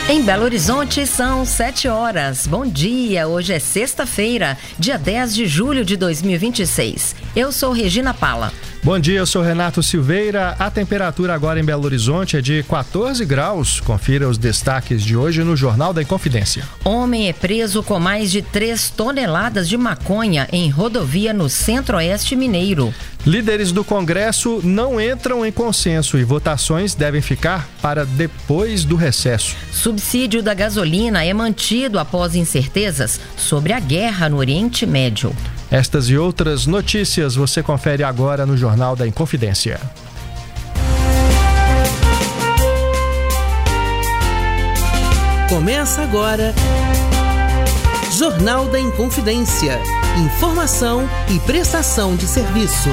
Em Belo Horizonte são 7 horas. Bom dia, hoje é sexta-feira, dia 10 de julho de 2026. Eu sou Regina Pala. Bom dia, eu sou Renato Silveira. A temperatura agora em Belo Horizonte é de 14 graus. Confira os destaques de hoje no Jornal da Inconfidência. Homem é preso com mais de 3 toneladas de maconha em rodovia no Centro-Oeste Mineiro. Líderes do Congresso não entram em consenso e votações devem ficar para depois do recesso. Subsídio da gasolina é mantido após incertezas sobre a guerra no Oriente Médio. Estas e outras notícias você confere agora no Jornal da Inconfidência. Começa agora Jornal da Inconfidência. Informação e prestação de serviço.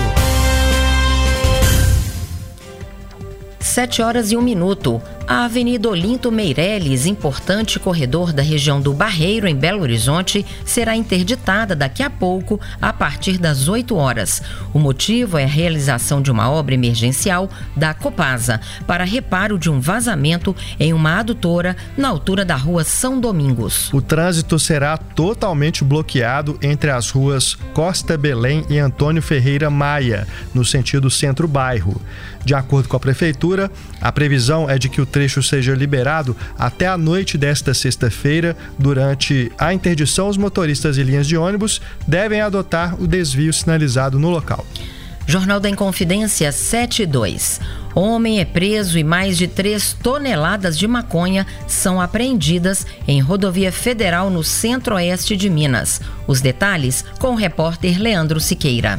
7 horas e 1 minuto. A Avenida Olinto Meireles, importante corredor da região do Barreiro, em Belo Horizonte, será interditada daqui a pouco, a partir das 8 horas. O motivo é a realização de uma obra emergencial da Copasa para reparo de um vazamento em uma adutora na altura da rua São Domingos. O trânsito será totalmente bloqueado entre as ruas Costa Belém e Antônio Ferreira Maia, no sentido centro-bairro. De acordo com a Prefeitura, a previsão é de que o trecho seja liberado até a noite desta sexta-feira. Durante a interdição, os motoristas e linhas de ônibus devem adotar o desvio sinalizado no local. Jornal da Inconfidência 7.2. Homem é preso e mais de 3 toneladas de maconha são apreendidas em rodovia federal no Centro-Oeste de Minas. Os detalhes com o repórter Leandro Siqueira.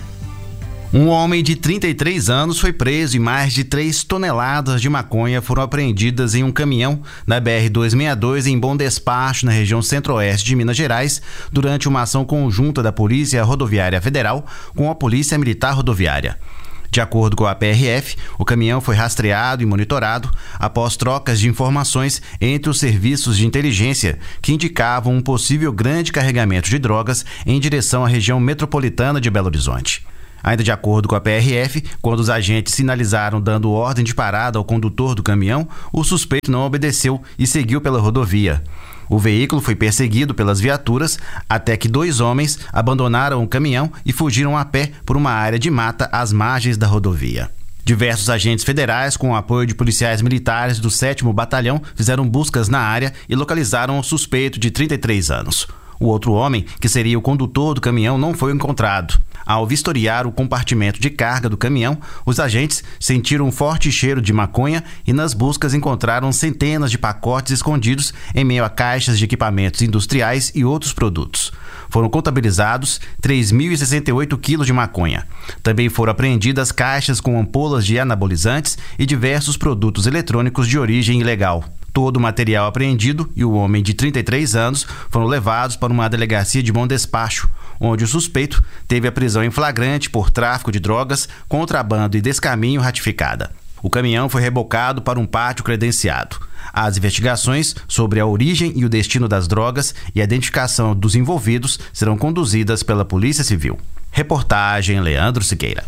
Um homem de 33 anos foi preso e mais de 3 toneladas de maconha foram apreendidas em um caminhão na BR-262 em Bom Despacho, na região centro-oeste de Minas Gerais, durante uma ação conjunta da Polícia Rodoviária Federal com a Polícia Militar Rodoviária. De acordo com a PRF, o caminhão foi rastreado e monitorado após trocas de informações entre os serviços de inteligência que indicavam um possível grande carregamento de drogas em direção à região metropolitana de Belo Horizonte. Ainda de acordo com a PRF, quando os agentes sinalizaram dando ordem de parada ao condutor do caminhão, o suspeito não obedeceu e seguiu pela rodovia. O veículo foi perseguido pelas viaturas até que 2 homens abandonaram o caminhão e fugiram a pé por uma área de mata às margens da rodovia. Diversos agentes federais, com o apoio de policiais militares do 7º Batalhão, fizeram buscas na área e localizaram o suspeito de 33 anos. O outro homem, que seria o condutor do caminhão, não foi encontrado. Ao vistoriar o compartimento de carga do caminhão, os agentes sentiram um forte cheiro de maconha e nas buscas encontraram centenas de pacotes escondidos em meio a caixas de equipamentos industriais e outros produtos. Foram contabilizados 3.068 quilos de maconha. Também foram apreendidas caixas com ampolas de anabolizantes e diversos produtos eletrônicos de origem ilegal. Todo o material apreendido e o homem de 33 anos foram levados para uma delegacia de Bom Despacho, onde o suspeito teve a prisão em flagrante por tráfico de drogas, contrabando e descaminho ratificada. O caminhão foi rebocado para um pátio credenciado. As investigações sobre a origem e o destino das drogas e a identificação dos envolvidos serão conduzidas pela Polícia Civil. Reportagem Leandro Siqueira.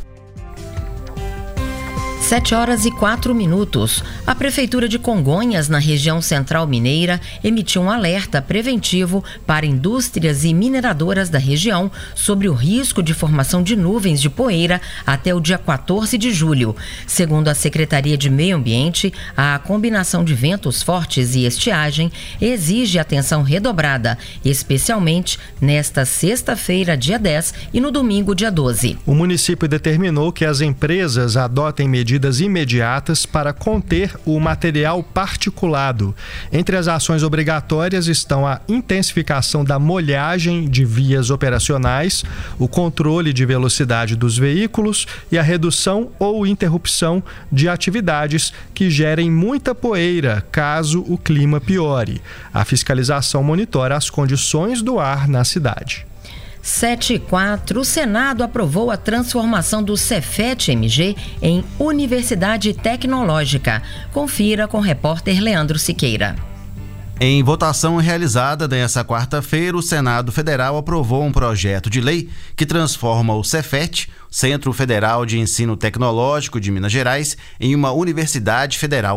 7 horas e 4 minutos. A Prefeitura de Congonhas, na região central mineira, emitiu um alerta preventivo para indústrias e mineradoras da região sobre o risco de formação de nuvens de poeira até o dia 14 de julho. Segundo a Secretaria de Meio Ambiente, a combinação de ventos fortes e estiagem exige atenção redobrada, especialmente nesta sexta-feira, dia 10, e no domingo, dia 12. O município determinou que as empresas adotem medidas imediatas para conter o material particulado. Entre as ações obrigatórias estão a intensificação da molhagem de vias operacionais, o controle de velocidade dos veículos e a redução ou interrupção de atividades que gerem muita poeira, caso o clima piore. A fiscalização monitora as condições do ar na cidade. 7.4. O Senado aprovou a transformação do Cefet-MG em Universidade Tecnológica. Confira com o repórter Leandro Siqueira. Em votação realizada nesta quarta-feira, o Senado Federal aprovou um projeto de lei que transforma o Cefet, Centro Federal de Ensino Tecnológico de Minas Gerais, em uma universidade federal.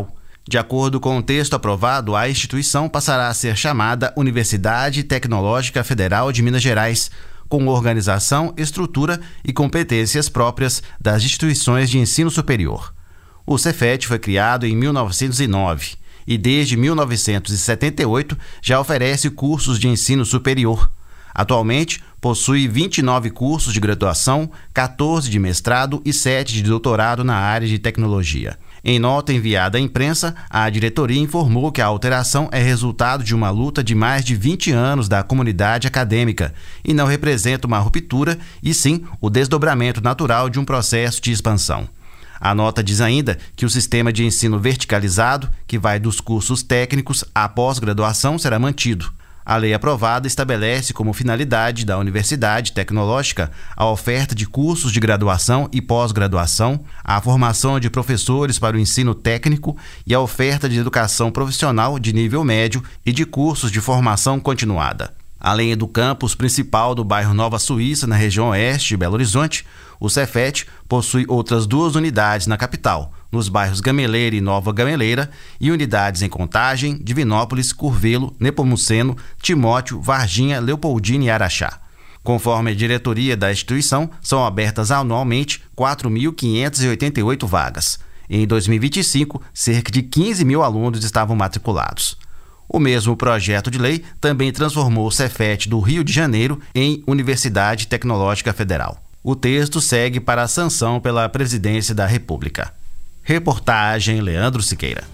De acordo com o texto aprovado, a instituição passará a ser chamada Universidade Tecnológica Federal de Minas Gerais, com organização, estrutura e competências próprias das instituições de ensino superior. O Cefet foi criado em 1909 e desde 1978 já oferece cursos de ensino superior. Atualmente, possui 29 cursos de graduação, 14 de mestrado e 7 de doutorado na área de tecnologia. Em nota enviada à imprensa, a diretoria informou que a alteração é resultado de uma luta de mais de 20 anos da comunidade acadêmica e não representa uma ruptura, e sim o desdobramento natural de um processo de expansão. A nota diz ainda que o sistema de ensino verticalizado, que vai dos cursos técnicos à pós-graduação, será mantido. A lei aprovada estabelece como finalidade da Universidade Tecnológica a oferta de cursos de graduação e pós-graduação, a formação de professores para o ensino técnico e a oferta de educação profissional de nível médio e de cursos de formação continuada. Além do campus principal do bairro Nova Suíça, na região oeste de Belo Horizonte, o Cefet possui outras 2 unidades na capital, nos bairros Gameleira e Nova Gameleira, e unidades em Contagem, Divinópolis, Curvelo, Nepomuceno, Timóteo, Varginha, Leopoldina e Araxá. Conforme a diretoria da instituição, são abertas anualmente 4.588 vagas. Em 2025, cerca de 15 mil alunos estavam matriculados. O mesmo projeto de lei também transformou o Cefet do Rio de Janeiro em Universidade Tecnológica Federal. O texto segue para a sanção pela Presidência da República. Reportagem Leandro Siqueira.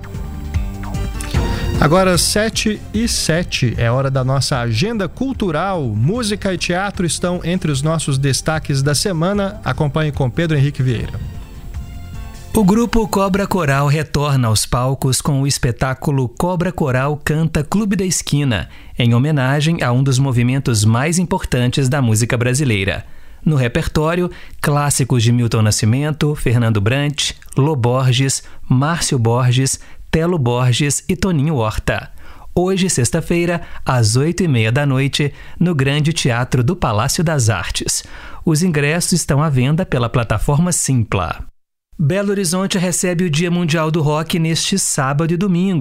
Agora 7h07, é hora da nossa agenda cultural. Música e teatro estão entre os nossos destaques da semana. Acompanhe com Pedro Henrique Vieira. O grupo Cobra Coral retorna aos palcos com o espetáculo Cobra Coral Canta Clube da Esquina, em homenagem a um dos movimentos mais importantes da música brasileira. No repertório, clássicos de Milton Nascimento, Fernando Brant, Lô Borges, Márcio Borges, Telo Borges e Toninho Horta. Hoje, sexta-feira, às 8h30 da noite, no Grande Teatro do Palácio das Artes. Os ingressos estão à venda pela plataforma Simpla. Belo Horizonte recebe o Dia Mundial do Rock neste sábado e domingo.